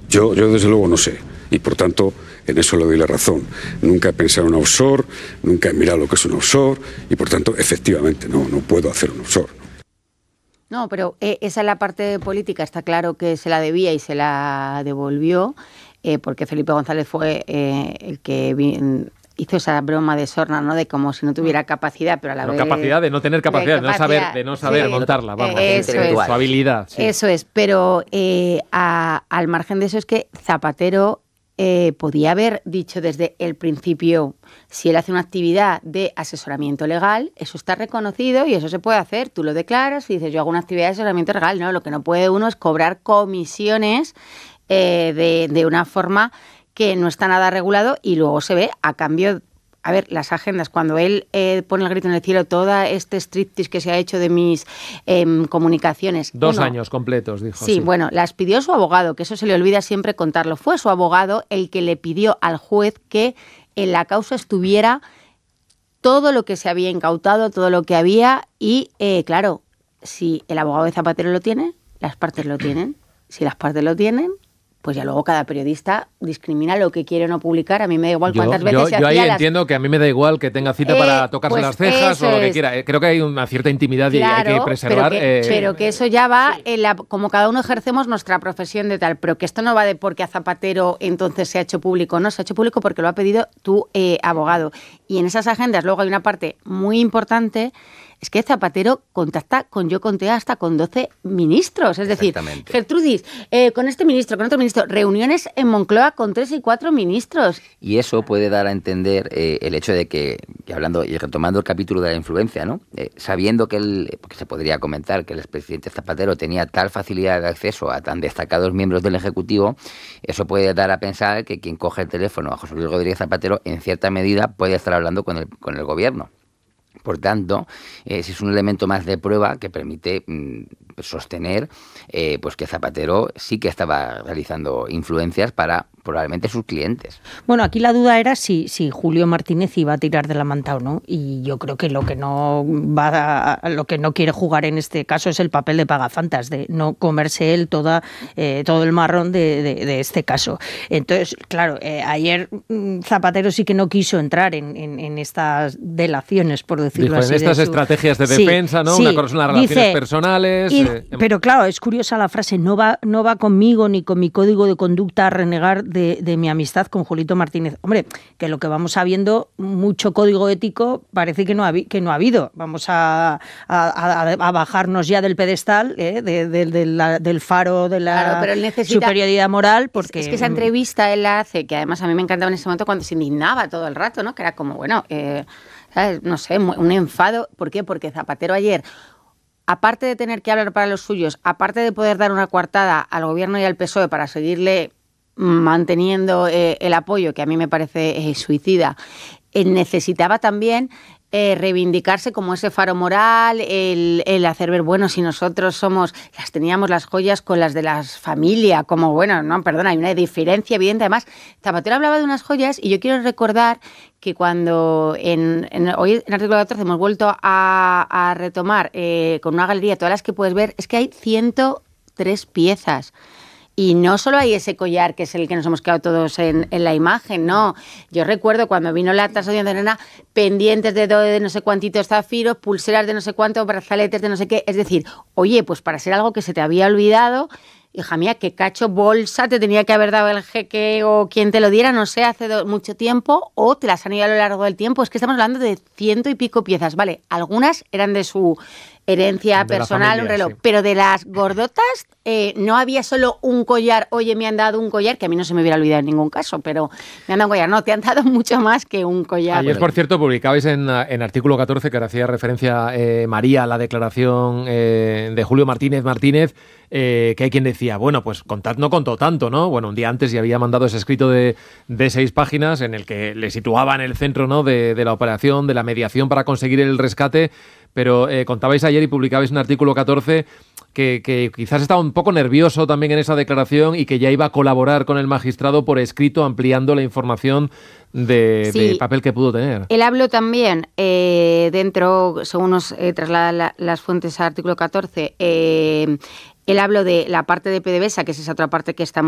Yo desde luego no sé, y por tanto en eso le doy la razón. Nunca he pensado en un offshore, nunca he mirado lo que es un offshore, y por tanto efectivamente no puedo hacer un offshore. No, pero esa es la parte política, está claro que se la debía y se la devolvió, porque Felipe González fue el que hizo esa broma de sorna, ¿no? De como si no tuviera capacidad, pero a la vez... capacidad de no tener capacidad, de no saber sí, montarla, vamos. Eso es. Su habilidad. Sí. Eso es, pero al margen de eso es que Zapatero podía haber dicho desde el principio, si él hace una actividad de asesoramiento legal, eso está reconocido y eso se puede hacer. Tú lo declaras y dices, yo hago una actividad de asesoramiento legal. No, lo que no puede uno es cobrar comisiones de una forma que no está nada regulado y luego se ve a cambio... A ver, las agendas, cuando él pone el grito en el cielo, todo este striptease que se ha hecho de mis comunicaciones... 2 años completos, dijo. Sí, bueno, las pidió su abogado, que eso se le olvida siempre contarlo. Fue su abogado el que le pidió al juez que en la causa estuviera todo lo que se había incautado, todo lo que había y, claro, si el abogado de Zapatero lo tiene, las partes lo tienen. Si las partes lo tienen... pues ya luego cada periodista discrimina lo que quiere o no publicar. A mí me da igual cuántas veces se hacía. Yo ahí entiendo que a mí me da igual que tenga cita para tocarse pues las cejas o lo que quiera. Creo que hay una cierta intimidad y hay que preservar. Pero que eso ya va, como cada uno ejercemos nuestra profesión de tal, pero que esto no va de porque a Zapatero entonces se ha hecho público. No, se ha hecho público porque lo ha pedido tu abogado. Y en esas agendas luego hay una parte muy importante. Es que Zapatero contacta yo conté hasta con 12 ministros. Es decir, Gertrudis, con este ministro, con otro ministro, reuniones en Moncloa con 3 y 4 ministros. Y eso puede dar a entender el hecho de que hablando y retomando el capítulo de la influencia, ¿no? Sabiendo porque se podría comentar que el expresidente Zapatero tenía tal facilidad de acceso a tan destacados miembros del Ejecutivo, eso puede dar a pensar que quien coge el teléfono a José Luis Rodríguez Zapatero, en cierta medida, puede estar hablando con el gobierno. Por tanto, ese es un elemento más de prueba que permite sostener pues que Zapatero sí que estaba realizando influencias para probablemente sus clientes. Bueno, aquí la duda era si Julio Martínez iba a tirar de la manta o no, y yo creo que lo que no quiere jugar en este caso es el papel de pagafantas, de no comerse él todo el marrón de este caso. Entonces, claro, ayer Zapatero sí que no quiso entrar en estas delaciones, por decirlo así. En estas estrategias de defensa, ¿no? Sí, Una cosa son las relaciones personales. Pero claro, es curiosa la frase, no va conmigo ni con mi código de conducta a renegar de mi amistad con Julito Martínez. Hombre, que lo que vamos sabiendo, mucho código ético parece que no ha habido. Vamos a bajarnos ya del pedestal, del faro de la superioridad moral. Porque... Es que esa entrevista él la hace, que además a mí me encantaba en ese momento cuando se indignaba todo el rato, ¿no? Que era como, bueno, ¿sabes? No sé, un enfado. ¿Por qué? Porque Zapatero ayer, aparte de tener que hablar para los suyos, aparte de poder dar una coartada al gobierno y al PSOE para seguirle manteniendo el apoyo, que a mí me parece suicida, necesitaba también reivindicarse como ese faro moral, el hacer ver, bueno, si nosotros teníamos las joyas con las de la familia, como, bueno, no, perdona, hay una diferencia evidente. Además, Zapatero hablaba de unas joyas y yo quiero recordar que cuando hoy en artículo 14 hemos vuelto a retomar con una galería todas las que puedes ver, es que hay 103 piezas. Y no solo hay ese collar, que es el que nos hemos quedado todos en la imagen, no. Yo recuerdo cuando vino la transacción de Nena, pendientes de no sé cuántitos zafiros, pulseras de no sé cuántos, brazaletes de no sé qué. Es decir, oye, pues para ser algo que se te había olvidado, hija mía, qué cacho bolsa te tenía que haber dado el jeque o quien te lo diera, no sé, hace mucho tiempo, o te las han ido a lo largo del tiempo. Es que estamos hablando de 100 y pico piezas, ¿vale? Algunas eran de su herencia personal, familia, un reloj, sí. Pero de las gordotas no había solo un collar. Oye, me han dado un collar, que a mí no se me hubiera olvidado en ningún caso, pero me han dado un collar. No, te han dado mucho más que un collar. Ayer, por cierto, publicabais en artículo 14, que ahora hacía referencia María a la declaración de Julio Martínez, que hay quien decía, bueno, pues no contó tanto, ¿no? Bueno, un día antes ya había mandado ese escrito de 6 páginas en el que le situaba en el centro, ¿no?, de la operación, de la mediación para conseguir el rescate, pero contabais ayer y publicabais un artículo 14 que quizás estaba un poco nervioso también en esa declaración y que ya iba a colaborar con el magistrado por escrito ampliando la información de papel que pudo tener. Él habló también dentro, según nos trasladan las fuentes al artículo 14, él habló de la parte de PDVSA, que es esa otra parte que estamos